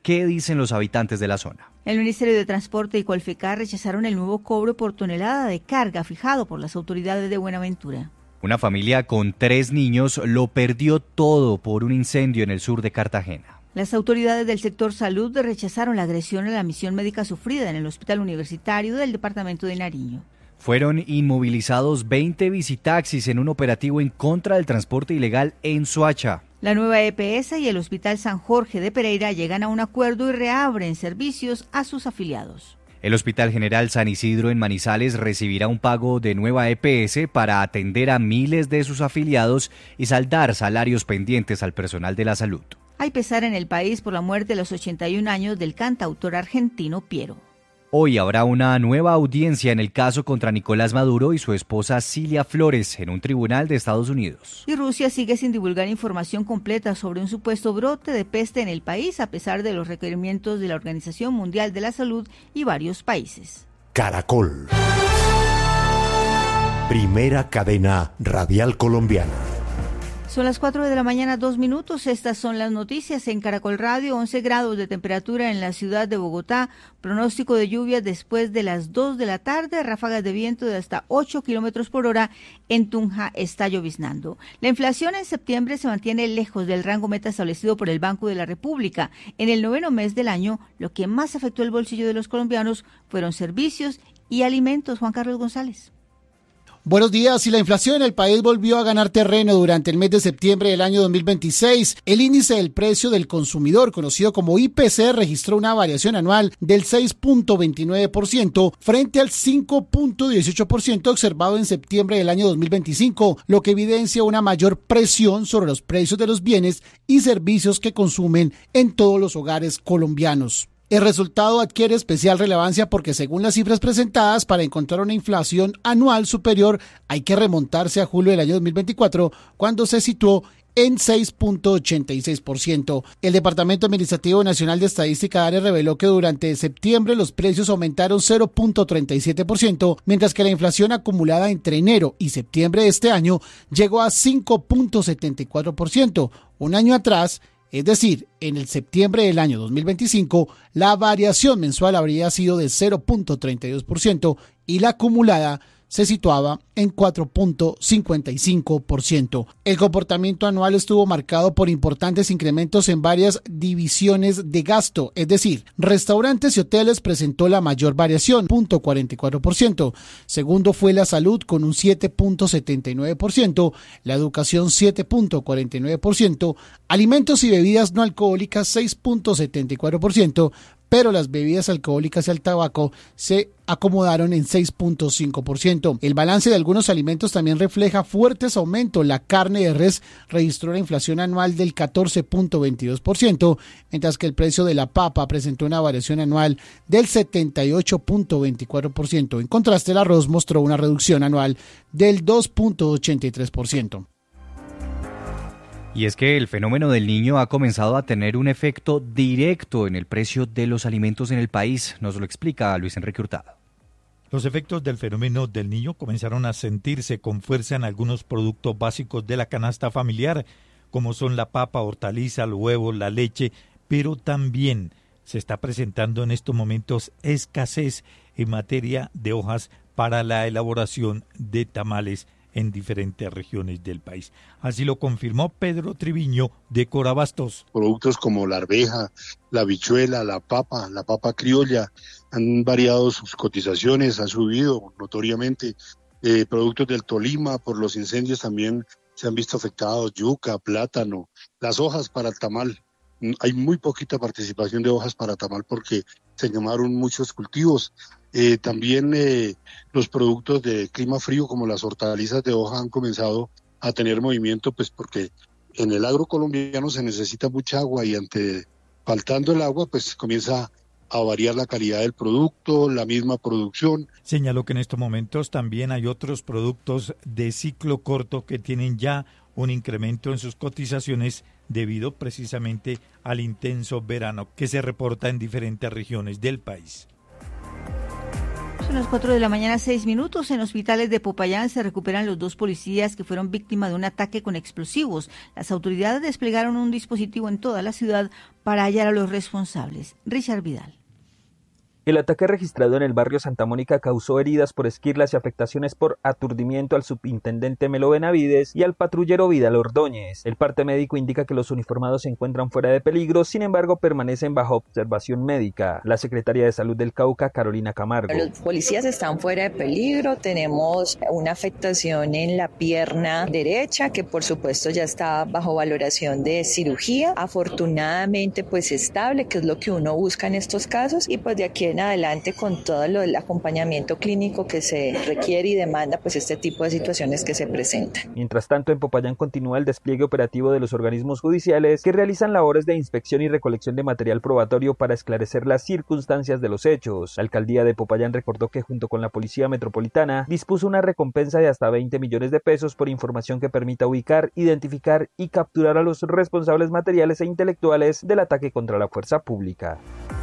¿Qué dicen los habitantes de la zona? El Ministerio de Transporte y Colfecar rechazaron el nuevo cobro por tonelada de carga fijado por las autoridades de Buenaventura. Una familia con 3 niños lo perdió todo por un incendio en el sur de Cartagena. Las autoridades del sector salud rechazaron la agresión a la misión médica sufrida en el Hospital Universitario del departamento de Nariño. Fueron inmovilizados 20 visitaxis en un operativo en contra del transporte ilegal en Soacha. La nueva EPS y el Hospital San Jorge de Pereira llegan a un acuerdo y reabren servicios a sus afiliados. El Hospital General San Isidro en Manizales recibirá un pago de nueva EPS para atender a miles de sus afiliados y saldar salarios pendientes al personal de la salud. Hay pesar en el país por la muerte a los 81 años del cantautor argentino Piero. Hoy habrá una nueva audiencia en el caso contra Nicolás Maduro y su esposa Cilia Flores en un tribunal de Estados Unidos. Y Rusia sigue sin divulgar información completa sobre un supuesto brote de peste en el país, a pesar de los requerimientos de la Organización Mundial de la Salud y varios países. Caracol. Primera cadena radial colombiana. Son las 4 de la mañana, 2 minutos. Estas son las noticias en Caracol Radio. 11 grados de temperatura en la ciudad de Bogotá. Pronóstico de lluvias después de las 2 de la tarde. Ráfagas de viento de hasta 8 kilómetros por hora. En Tunja está lloviznando. La inflación en septiembre se mantiene lejos del rango meta establecido por el Banco de la República. En el 9º mes del año, lo que más afectó el bolsillo de los colombianos fueron servicios y alimentos. Juan Carlos González. Buenos días. Y la inflación en el país volvió a ganar terreno durante el mes de septiembre del año 2026. El índice del precio del consumidor, conocido como IPC, registró una variación anual del 6.29% frente al 5.18% observado en septiembre del año 2025, lo que evidencia una mayor presión sobre los precios de los bienes y servicios que consumen en todos los hogares colombianos. El resultado adquiere especial relevancia porque, según las cifras presentadas, para encontrar una inflación anual superior hay que remontarse a julio del año 2024, cuando se situó en 6.86%. El Departamento Administrativo Nacional de Estadística DANE reveló que durante septiembre los precios aumentaron 0.37%, mientras que la inflación acumulada entre enero y septiembre de este año llegó a 5.74%. Un año atrás, es decir, en el septiembre del año 2025, la variación mensual habría sido de 0.32% y la acumulada se situaba en 4.55%. El comportamiento anual estuvo marcado por importantes incrementos en varias divisiones de gasto, es decir, restaurantes y hoteles presentó la mayor variación, 0.44%. Segundo fue la salud con un 7.79%, la educación 7.49%, alimentos y bebidas no alcohólicas 6.74%, pero las bebidas alcohólicas y el tabaco se acomodaron en 6.5%. El balance de algunos alimentos también refleja fuertes aumentos. La carne de res registró una inflación anual del 14.22%, mientras que el precio de la papa presentó una variación anual del 78.24%. En contraste, el arroz mostró una reducción anual del 2.83%. Y es que el fenómeno del Niño ha comenzado a tener un efecto directo en el precio de los alimentos en el país. Nos lo explica Luis Enrique Hurtado. Los efectos del fenómeno del Niño comenzaron a sentirse con fuerza en algunos productos básicos de la canasta familiar, como son la papa, hortaliza, el huevo, la leche, pero también se está presentando en estos momentos escasez en materia de hojas para la elaboración de tamales en diferentes regiones del país. Así lo confirmó Pedro Triviño de Corabastos. Productos como la arveja, la habichuela, la papa criolla han variado sus cotizaciones, han subido notoriamente. Productos del Tolima por los incendios también se han visto afectados, yuca, plátano, las hojas para el tamal. Hay muy poquita participación de hojas para tamal porque se quemaron muchos cultivos. También los productos de clima frío como las hortalizas de hoja han comenzado a tener movimiento, pues porque en el agro colombiano se necesita mucha agua y faltando el agua pues comienza a variar la calidad del producto, la misma producción. Señaló que en estos momentos también hay otros productos de ciclo corto que tienen ya un incremento en sus cotizaciones debido precisamente al intenso verano que se reporta en diferentes regiones del país. Son las 4 de la mañana, 6 minutos. En hospitales de Popayán se recuperan los 2 policías que fueron víctimas de un ataque con explosivos. Las autoridades desplegaron un dispositivo en toda la ciudad para hallar a los responsables. Richard Vidal. El ataque registrado en el barrio Santa Mónica causó heridas por esquirlas y afectaciones por aturdimiento al subintendente Melo Benavides y al patrullero Vidal Ordóñez. El parte médico indica que los uniformados se encuentran fuera de peligro, sin embargo permanecen bajo observación médica. La secretaria de Salud del Cauca, Carolina Camargo. Los policías están fuera de peligro, tenemos una afectación en la pierna derecha que por supuesto ya está bajo valoración de cirugía, afortunadamente pues estable, que es lo que uno busca en estos casos, y pues de aquí en adelante con todo el acompañamiento clínico que se requiere y demanda pues este tipo de situaciones que se presentan. Mientras tanto, en Popayán continúa el despliegue operativo de los organismos judiciales que realizan labores de inspección y recolección de material probatorio para esclarecer las circunstancias de los hechos. La alcaldía de Popayán recordó que junto con la Policía Metropolitana dispuso una recompensa de hasta 20 millones de pesos por información que permita ubicar, identificar y capturar a los responsables materiales e intelectuales del ataque contra la fuerza pública.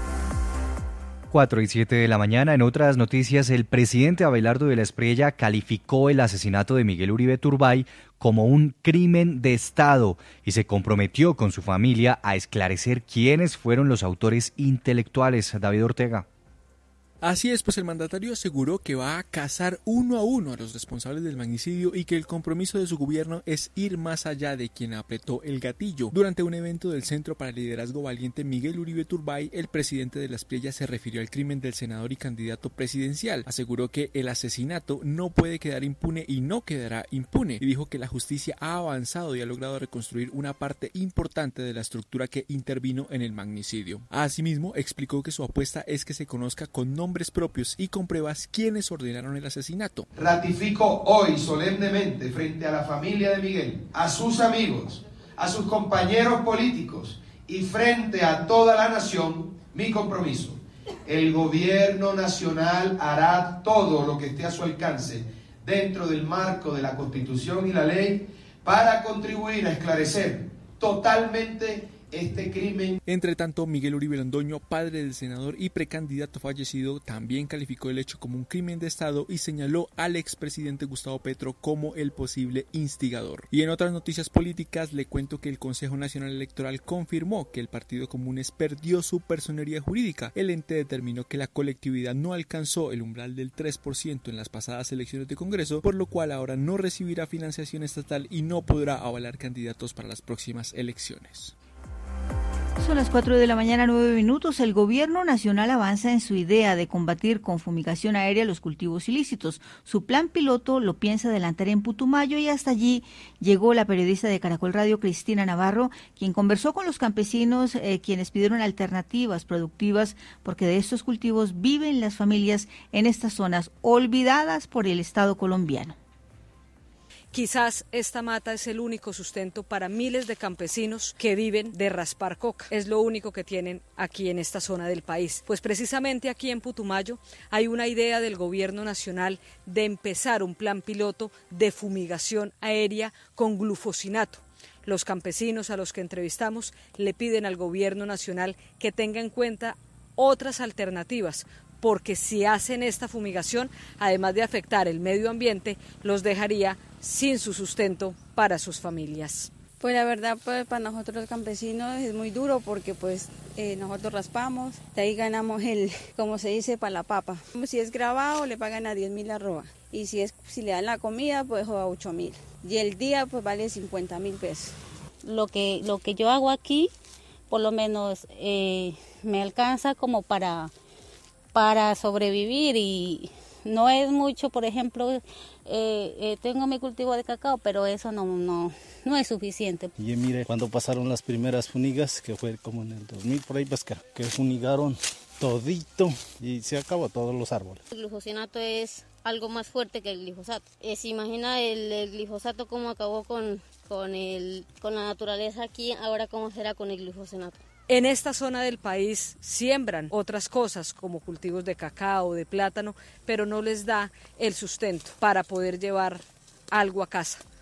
4 y 7 de la mañana. En otras noticias, el presidente Abelardo de la Espriella calificó el asesinato de Miguel Uribe Turbay como un crimen de Estado y se comprometió con su familia a esclarecer quiénes fueron los autores intelectuales. David Ortega. Así es, pues el mandatario aseguró que va a cazar uno a uno a los responsables del magnicidio y que el compromiso de su gobierno es ir más allá de quien apretó el gatillo. Durante un evento del Centro para el Liderazgo Valiente Miguel Uribe Turbay, el presidente de la Espriella se refirió al crimen del senador y candidato presidencial. Aseguró que el asesinato no puede quedar impune y no quedará impune, y dijo que la justicia ha avanzado y ha logrado reconstruir una parte importante de la estructura que intervino en el magnicidio. Asimismo, explicó que su apuesta es que se conozca con nombres propios y con pruebas quienes ordenaron el asesinato. Ratifico hoy solemnemente frente a la familia de Miguel, a sus amigos, a sus compañeros políticos y frente a toda la nación mi compromiso. El gobierno nacional hará todo lo que esté a su alcance dentro del marco de la Constitución y la ley para contribuir a esclarecer totalmente este crimen. Entre tanto, Miguel Uribe Londoño, padre del senador y precandidato fallecido, también calificó el hecho como un crimen de Estado y señaló al expresidente Gustavo Petro como el posible instigador. Y en otras noticias políticas, le cuento que el Consejo Nacional Electoral confirmó que el Partido Comunes perdió su personería jurídica. El ente determinó que la colectividad no alcanzó el umbral del 3% en las pasadas elecciones de Congreso, por lo cual ahora no recibirá financiación estatal y no podrá avalar candidatos para las próximas elecciones. Son las 4 de la mañana, 9 minutos. El gobierno nacional avanza en su idea de combatir con fumigación aérea los cultivos ilícitos. Su plan piloto lo piensa adelantar en Putumayo y hasta allí llegó la periodista de Caracol Radio, Cristina Navarro, quien conversó con los campesinos, quienes pidieron alternativas productivas porque de estos cultivos viven las familias en estas zonas olvidadas por el Estado colombiano. Quizás esta mata es el único sustento para miles de campesinos que viven de raspar coca. Es lo único que tienen aquí en esta zona del país. Pues precisamente aquí en Putumayo hay una idea del gobierno nacional de empezar un plan piloto de fumigación aérea con glufosinato. Los campesinos a los que entrevistamos le piden al gobierno nacional que tenga en cuenta otras alternativas, porque si hacen esta fumigación, además de afectar el medio ambiente, los dejaría sin su sustento para sus familias. Pues la verdad, pues para nosotros los campesinos es muy duro porque pues nosotros raspamos, de ahí ganamos como se dice, para la papa. Si es grabado le pagan a 10.000 arroba y si le dan la comida pues a 8.000 y el día pues vale 50.000 pesos. Lo que yo hago aquí por lo menos me alcanza como para sobrevivir y no es mucho. Por ejemplo, tengo mi cultivo de cacao, pero eso no es suficiente. Y mire, cuando pasaron las primeras funigas, que fue como en el 2000 por ahí, pues que funigaron todito y se acabó todos los árboles. El glufosinato es algo más fuerte que el glifosato. Se imagina el glifosato cómo acabó con la naturaleza aquí, ahora cómo será con el glufosinato. En esta zona del país siembran otras cosas como cultivos de cacao, de plátano, pero no les da el sustento para poder llevar algo a casa.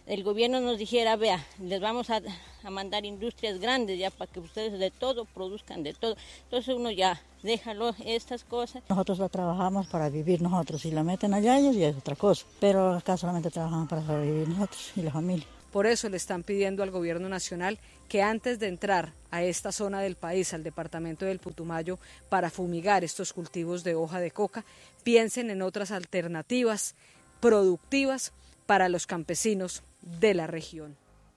el gobierno nos dijera, vea, les vamos a mandar industrias grandes ya para que ustedes de todo produzcan de todo. Entonces uno ya, déjalo estas cosas. Nosotros la trabajamos para vivir nosotros, si la meten allá ellos ya es otra cosa, pero acá solamente trabajamos para sobrevivir nosotros y la familia. Por eso le están pidiendo al gobierno nacional que antes de entrar a esta zona del país, al departamento del Putumayo, para fumigar estos cultivos de hoja de coca, piensen en otras alternativas productivas para los campesinos de la región.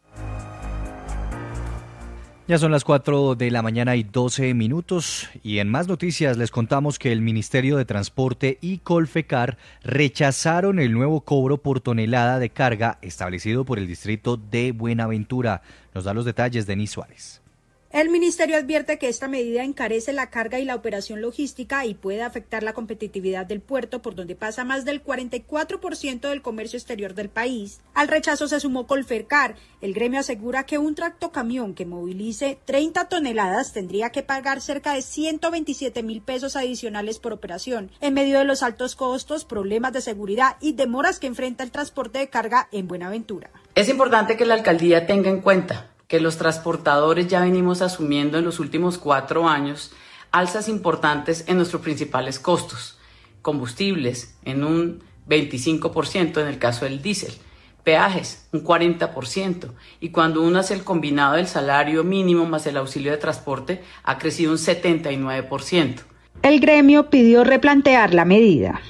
Ya son las 4 de la mañana y 12 minutos y en más noticias les contamos que el Ministerio de Transporte y Colfecar rechazaron el nuevo cobro por tonelada de carga establecido por el distrito de Buenaventura. Nos da los detalles Denis Suárez. El ministerio advierte que esta medida encarece la carga y la operación logística y puede afectar la competitividad del puerto, por donde pasa más del 44% del comercio exterior del país. Al rechazo se sumó Colfecar. El gremio asegura que un tractocamión que movilice 30 toneladas tendría que pagar cerca de 127.000 pesos adicionales por operación, en medio de los altos costos, problemas de seguridad y demoras que enfrenta el transporte de carga en Buenaventura. Es importante que la alcaldía tenga en cuenta que los transportadores ya venimos asumiendo en los últimos 4 años alzas importantes en nuestros principales costos, combustibles en un 25% en el caso del diésel, peajes un 40%, y cuando uno hace el combinado del salario mínimo más el auxilio de transporte ha crecido un 79%. El gremio pidió replantear la medida.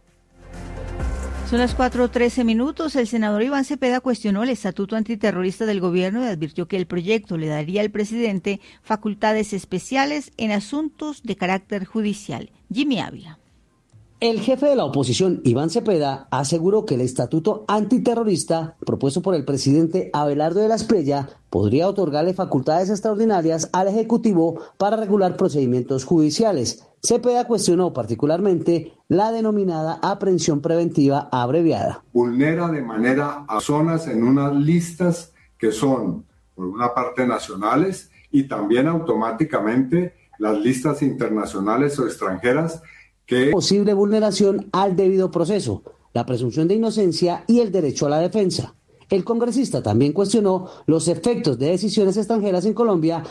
Son las 4:13 minutos. El senador Iván Cepeda cuestionó el estatuto antiterrorista del gobierno y advirtió que el proyecto le daría al presidente facultades especiales en asuntos de carácter judicial. Jimmy Ávila. El jefe de la oposición, Iván Cepeda, aseguró que el estatuto antiterrorista propuesto por el presidente Abelardo de la Espriella podría otorgarle facultades extraordinarias al Ejecutivo para regular procedimientos judiciales. Cepeda cuestionó particularmente la denominada aprehensión preventiva abreviada. Vulnera de manera a zonas en unas listas que son, por una parte, nacionales y también automáticamente las listas internacionales o extranjeras. Posible vulneración al debido proceso, la presunción de inocencia y el derecho a la defensa. El congresista también cuestionó los efectos de decisiones extranjeras en Colombia.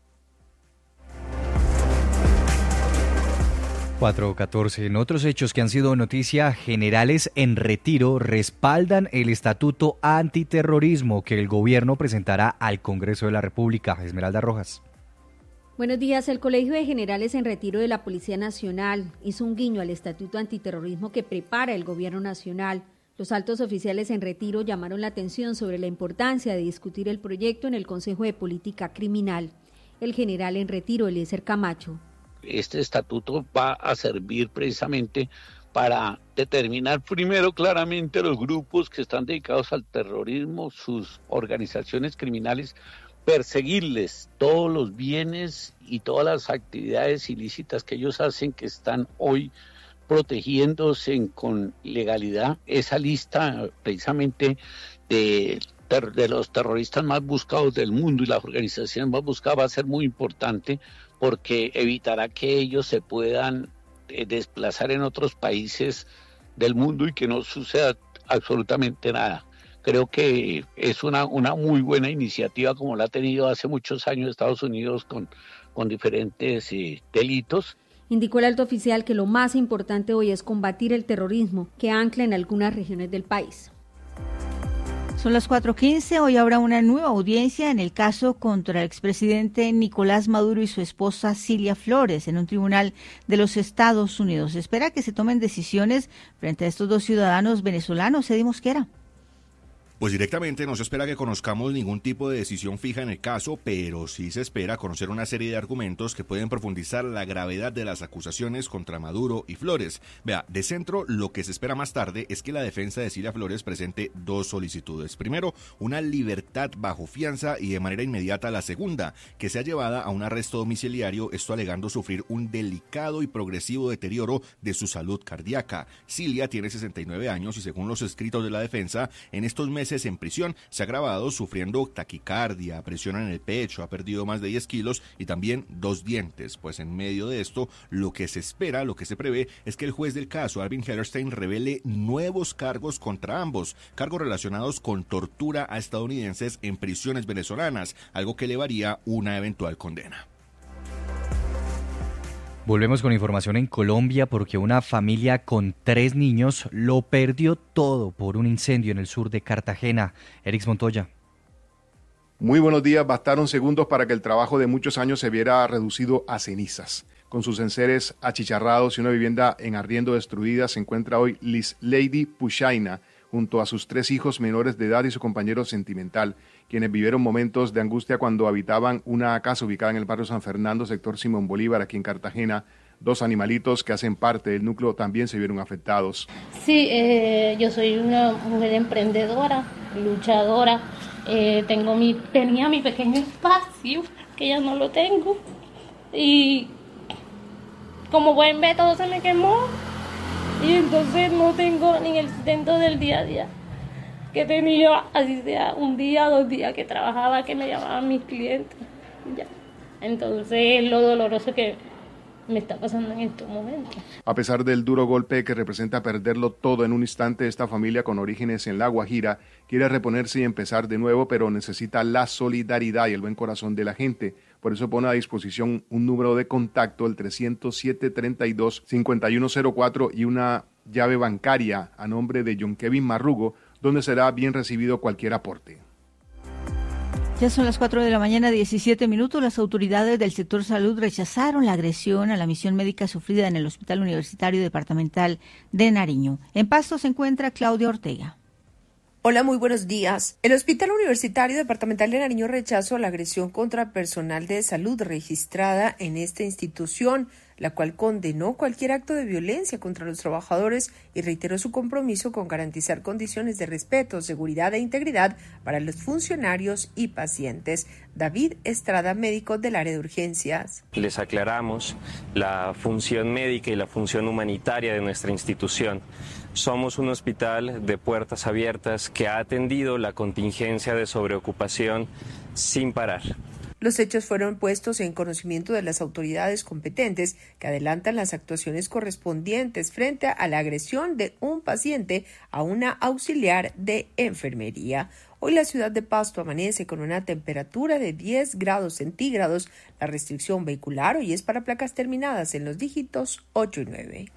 4:14. En otros hechos que han sido noticia, generales en retiro respaldan el estatuto antiterrorismo que el gobierno presentará al Congreso de la República. Esmeralda Rojas. Buenos días. El Colegio de Generales en Retiro de la Policía Nacional hizo un guiño al estatuto antiterrorismo que prepara el gobierno nacional. Los altos oficiales en retiro llamaron la atención sobre la importancia de discutir el proyecto en el Consejo de Política Criminal. El general en retiro, Eliezer Camacho. Este estatuto va a servir precisamente para determinar primero claramente los grupos que están dedicados al terrorismo, sus organizaciones criminales, perseguirles todos los bienes y todas las actividades ilícitas que ellos hacen, que están hoy protegiéndose con legalidad. Esa lista precisamente de los terroristas más buscados del mundo y las organizaciones más buscadas va a ser muy importante, porque evitará que ellos se puedan desplazar en otros países del mundo y que no suceda absolutamente nada. Creo que es una muy buena iniciativa, como la ha tenido hace muchos años Estados Unidos con diferentes delitos. Indicó el alto oficial que lo más importante hoy es combatir el terrorismo que ancla en algunas regiones del país. Son las 4:15. Hoy habrá una nueva audiencia en el caso contra el expresidente Nicolás Maduro y su esposa Cilia Flores en un tribunal de los Estados Unidos. Se espera que se tomen decisiones frente a estos dos ciudadanos venezolanos. Eddie Mosquera. Pues directamente no se espera que conozcamos ningún tipo de decisión fija en el caso, pero sí se espera conocer una serie de argumentos que pueden profundizar la gravedad de las acusaciones contra Maduro y Flores. Vea, de centro, lo que se espera más tarde es que la defensa de Cilia Flores presente dos solicitudes. Primero, una libertad bajo fianza y de manera inmediata la segunda, que sea llevada a un arresto domiciliario, esto alegando sufrir un delicado y progresivo deterioro de su salud cardíaca. Cilia tiene 69 años y según los escritos de la defensa, en estos meses meses en prisión. Se ha grabado sufriendo taquicardia, presión en el pecho, ha perdido más de 10 kilos y también 2 dientes. Pues en medio de esto, lo que se espera, lo que se prevé, es que el juez del caso, Alvin Hellerstein, revele nuevos cargos contra ambos, cargos relacionados con tortura a estadounidenses en prisiones venezolanas, algo que elevaría una eventual condena. Volvemos con información en Colombia porque una familia con 3 niños lo perdió todo por un incendio en el sur de Cartagena. Erix Montoya. Muy buenos días. Bastaron segundos para que el trabajo de muchos años se viera reducido a cenizas. Con sus enseres achicharrados y una vivienda en arriendo destruida, se encuentra hoy Liz Lady Pushaina junto a sus 3 hijos menores de edad y su compañero sentimental, quienes vivieron momentos de angustia cuando habitaban una casa ubicada en el barrio San Fernando, sector Simón Bolívar, aquí en Cartagena. 2 animalitos que hacen parte del núcleo también se vieron afectados. Sí, yo soy una mujer emprendedora, luchadora. Tenía mi pequeño espacio, que ya no lo tengo. Y como pueden ver, todo se me quemó. Y entonces no tengo ni el sustento del día a día que tenía, así sea un día, 2 días que trabajaba, que me llamaban mis clientes. Ya. Entonces lo doloroso que me está pasando en estos momentos. A pesar del duro golpe que representa perderlo todo en un instante, esta familia con orígenes en La Guajira quiere reponerse y empezar de nuevo, pero necesita la solidaridad y el buen corazón de la gente. Por eso pone a disposición un número de contacto, el 307-32-5104, y una llave bancaria a nombre de John Kevin Marrugo, donde será bien recibido cualquier aporte. Ya son las 4 de la mañana, 17 minutos. Las autoridades del sector salud rechazaron la agresión a la misión médica sufrida en el Hospital Universitario Departamental de Nariño. En Pasto se encuentra Claudia Ortega. Hola, muy buenos días. El Hospital Universitario Departamental de Nariño rechazó la agresión contra personal de salud registrada en esta institución, la cual condenó cualquier acto de violencia contra los trabajadores y reiteró su compromiso con garantizar condiciones de respeto, seguridad e integridad para los funcionarios y pacientes. David Estrada, médico del área de urgencias. Les aclaramos la función médica y la función humanitaria de nuestra institución. Somos un hospital de puertas abiertas que ha atendido la contingencia de sobreocupación sin parar. Los hechos fueron puestos en conocimiento de las autoridades competentes que adelantan las actuaciones correspondientes frente a la agresión de un paciente a una auxiliar de enfermería. Hoy la ciudad de Pasto amanece con una temperatura de 10 grados centígrados. La restricción vehicular hoy es para placas terminadas en los dígitos 8 y 9.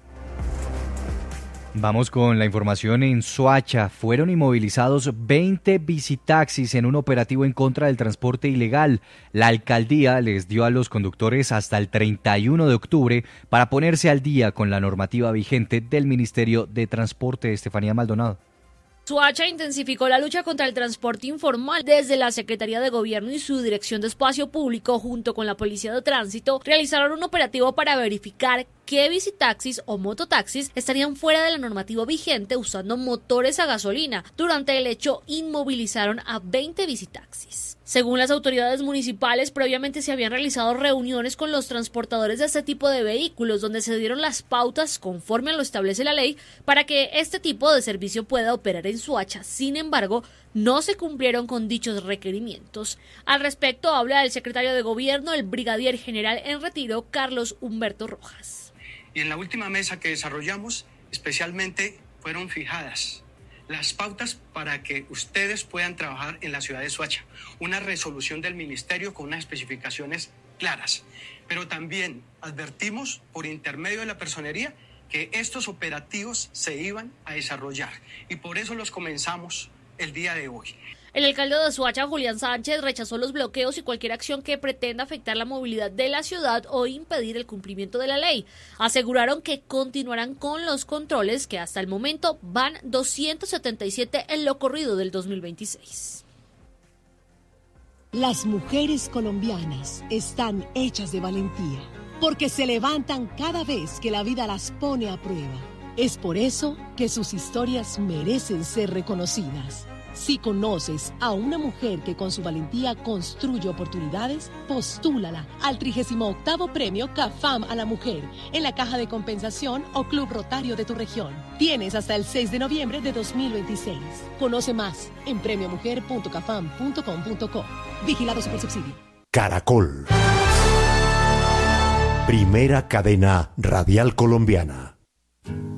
Vamos con la información en Soacha. Fueron inmovilizados 20 bicitaxis en un operativo en contra del transporte ilegal. La alcaldía les dio a los conductores hasta el 31 de octubre para ponerse al día con la normativa vigente del Ministerio de Transporte. Estefanía Maldonado. Soacha intensificó la lucha contra el transporte informal. Desde la Secretaría de Gobierno y su Dirección de Espacio Público, junto con la Policía de Tránsito, realizaron un operativo para verificar qué bicitaxis o mototaxis estarían fuera de la normativa vigente usando motores a gasolina. Durante el hecho, inmovilizaron a 20 bicitaxis. Según las autoridades municipales, previamente se habían realizado reuniones con los transportadores de este tipo de vehículos, donde se dieron las pautas conforme a lo establece la ley para que este tipo de servicio pueda operar en Soacha. Sin embargo, no se cumplieron con dichos requerimientos. Al respecto, habla el secretario de Gobierno, el brigadier general en retiro, Carlos Humberto Rojas. Y en la última mesa que desarrollamos, especialmente fueron fijadas las pautas para que ustedes puedan trabajar en la ciudad de Soacha. Una resolución del ministerio con unas especificaciones claras. Pero también advertimos por intermedio de la personería que estos operativos se iban a desarrollar. Y por eso los comenzamos el día de hoy. El alcalde de Soacha, Julián Sánchez, rechazó los bloqueos y cualquier acción que pretenda afectar la movilidad de la ciudad o impedir el cumplimiento de la ley. Aseguraron que continuarán con los controles, que hasta el momento van 277 en lo corrido del 2026. Las mujeres colombianas están hechas de valentía, porque se levantan cada vez que la vida las pone a prueba. Es por eso que sus historias merecen ser reconocidas. Si conoces a una mujer que con su valentía construye oportunidades, postúlala al 38º Premio CAFAM a la Mujer en la Caja de Compensación o Club Rotario de tu región. Tienes hasta el 6 de noviembre de 2026. Conoce más en premiomujer.cafam.com.co. Vigilado Supersubsidio. Caracol. Primera cadena radial colombiana.